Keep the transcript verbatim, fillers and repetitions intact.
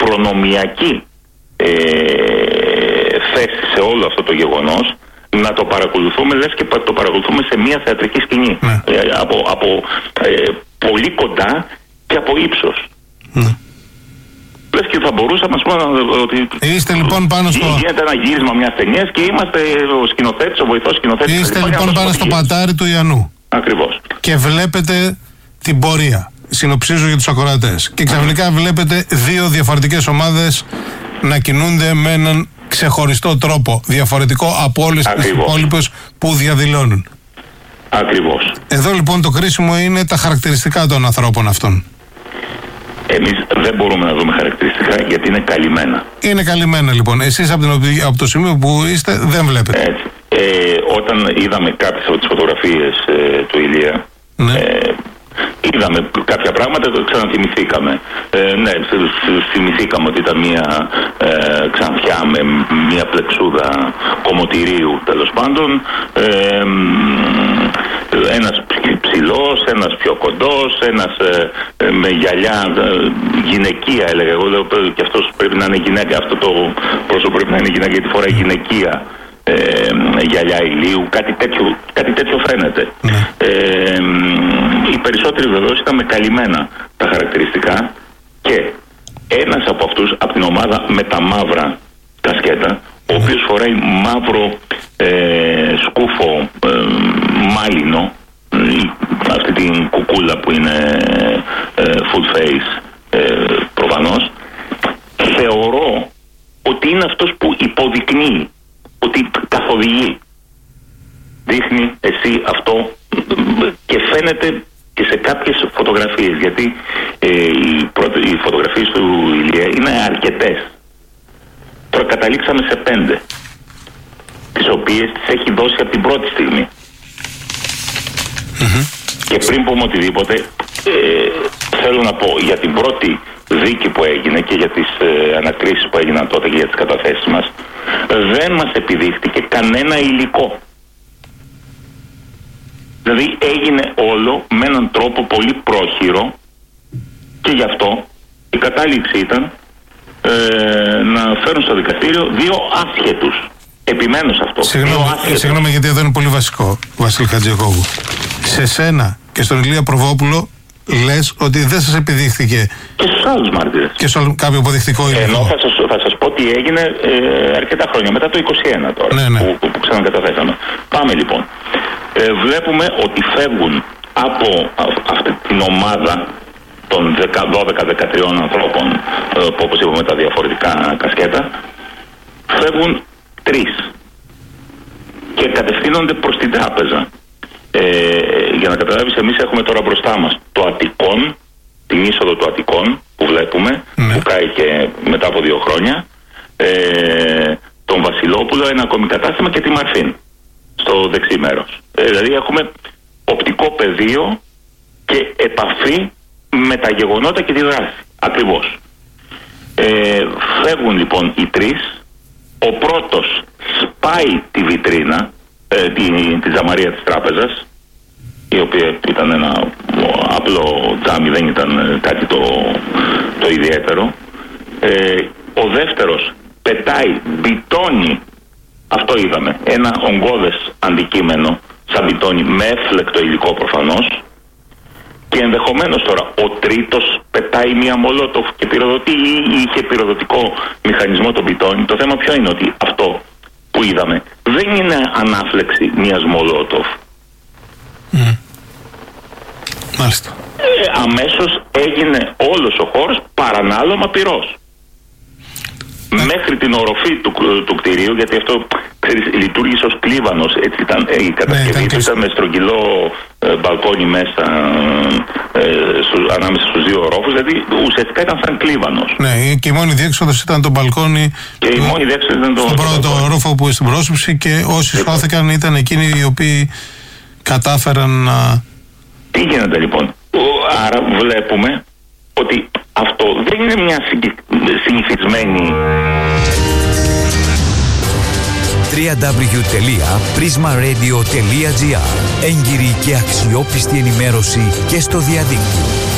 προνομιακή ε, θέση σε όλο αυτό το γεγονός, να το παρακολουθούμε, λες και το παρακολουθούμε σε μια θεατρική σκηνή. Ναι. Ε, από από ε, πολύ κοντά και από ύψος. Ναι. Λες και θα μπορούσαμε, ας πούμε, ότι... Είστε λοιπόν πάνω στο... Γίνεται ένα γύρισμα μιας ταινίας και είμαστε ο σκηνοθέτης, ο βοηθός σκηνοθέτης. Είστε λοιπόν πάνω στο πατάρι του Ιαννού. Ακριβώς. Και βλέπετε την πορεία. Συνοψίζω για τους ακροατές. Και ξαφνικά βλέπετε δύο διαφορετικές ομάδες να κινούνται με έναν ξεχωριστό τρόπο, διαφορετικό από όλες τις υπόλοιπες που διαδηλώνουν. Ακριβώς. Εδώ λοιπόν το κρίσιμο είναι τα χαρακτηριστικά των ανθρώπων αυτών. Εμείς δεν μπορούμε να δούμε χαρακτηριστικά γιατί είναι καλυμμένα. Είναι καλυμμένα λοιπόν. Εσείς από, την, από το σημείο που είστε δεν βλέπετε. Έτσι. Ε, όταν είδαμε κάποιες από τις φωτογραφίες ε, του Ηλία, ναι. ε, είδαμε κάποια πράγματα, το ξαναθυμηθήκαμε. Ε, ναι, θυμηθήκαμε ότι ήταν μια ε, ξανθιά με μια πλεξούδα κομμωτηρίου, τέλος πάντων. Ε, ένας ψηλός, ένας πιο κοντός, ένας ε, ε, με γυαλιά ε, γυναικεία, έλεγα εγώ. Λέω, και αυτός πρέπει να είναι γυναίκα, αυτό το πρόσωπο πρέπει να είναι γυναίκα γιατί φοράει γυναικεία ε, γυαλιά ηλίου, κάτι τέτοιο, κάτι τέτοιο φαίνεται. Ναι. Ε, οι περισσότεροι βεβαίως ήταν με καλυμμένα τα χαρακτηριστικά και ένας από αυτούς, από την ομάδα με τα μαύρα κασκέτα, ο οποίος φοράει μαύρο ε, σκούφο ε, μάλινο, αυτή την κουκούλα που είναι ε, full face ε, προφανώς, θεωρώ ότι είναι αυτός που υποδεικνύει, ότι καθοδηγεί. Δείχνει εσύ αυτό και φαίνεται και σε κάποιες φωτογραφίες, γιατί ε, οι, πρώτε, οι φωτογραφίες του Ηλία είναι αρκετές. Τώρα καταλήξαμε σε πέντε, τις οποίες τις έχει δώσει από την πρώτη στιγμή. Mm-hmm. Και πριν πούμε οτιδήποτε, ε, θέλω να πω για την πρώτη δίκη που έγινε και για τις ε, ανακρίσεις που έγιναν τότε και για τις καταθέσεις μας, δεν μας επιδείχτηκε κανένα υλικό. Δηλαδή έγινε όλο με έναν τρόπο πολύ πρόχειρο και γι' αυτό η κατάληξη ήταν ε, να φέρουν στο δικαστήριο δύο άσχετους. Επιμένω σε αυτό. Συγγνώμη, συγγνώμη γιατί εδώ είναι πολύ βασικό, Βασίλη Χατζηακώβου. Σε σένα και στον Ηλία Προβόπουλο λες ότι δεν σας επιδείχθηκε. Και στους άλλους μάρτυρες. Και σε κάποιο αποδεικτικό υλικό. Ενώ θα σας, θα σας πω τι έγινε ε, αρκετά χρόνια, μετά το είκοσι ένα τώρα, ναι, ναι. που, που, που ξανακαταθέσαμε. Πάμε λοιπόν. Ε, βλέπουμε ότι φεύγουν από α, αυτή την ομάδα των δώδεκα δεκατρία ανθρώπων ε, που όπως είπαμε τα διαφορετικά κασκέτα, φεύγουν τρεις και κατευθύνονται προς την τράπεζα. Ε, για να καταλάβεις, εμείς έχουμε τώρα μπροστά μας το Αττικόν, την είσοδο του Αττικόν που βλέπουμε, ναι. που κάει και μετά από δύο χρόνια, ε, τον Βασιλόπουλο, ένα ακόμη κατάστημα και τη Μαρφίν στο δεξί μέρος. Ε, δηλαδή έχουμε οπτικό πεδίο και επαφή με τα γεγονότα και τη δράση. Ακριβώς. Ε, φεύγουν λοιπόν οι τρεις. Ο πρώτος σπάει τη βιτρίνα, ε, τη, τη ζαμαρία της τράπεζας, η οποία ήταν ένα απλό τζάμι, δεν ήταν κάτι το, το ιδιαίτερο. Ε, ο δεύτερος πετάει μπιτόνι, αυτό είδαμε, ένα ογκώδες αντικείμενο σαν μπιτόνι με έφλεκτο υλικό προφανώς, και ενδεχομένως τώρα ο τρίτος πετάει μία μολότοφ και πυροδοτεί ή είχε πυροδοτικό μηχανισμό το μπιτόνι. Το θέμα ποιο είναι, ότι αυτό που είδαμε δεν είναι ανάφλεξη μίας μολότοφ. Mm. Μάλιστα. Ε, αμέσως έγινε όλος ο χώρος παρανάλωμα πυρός. Μέχρι την οροφή του, του κτηρίου, γιατί αυτό ξέρεις, λειτουργήσε ως κλίβανος, έτσι ήταν η κατασκευή, ναι, ήταν, ήταν με στρογγυλό ε, μπαλκόνι μέσα ε, σου, ανάμεσα στους δύο ορόφους, δηλαδή ουσιαστικά ήταν σαν κλίβανος. Ναι, και η μόνη διέξοδος ήταν το μπαλκόνι, και η μόνη διέξοδος ήταν το, στον πρώτο ορόφο που στην πρόσωψη, και όσοι λοιπόν σώθηκαν ήταν εκείνοι οι οποίοι κατάφεραν να... Τι γίνεται λοιπόν? Άρα βλέπουμε ότι αυτό δεν είναι μια συνηθισμένη... double-u double-u double-u τελεία πρίσμα ρέιντιο τελεία τζι άρ. Έγκυρη και αξιόπιστη ενημέρωση και στο διαδίκτυο.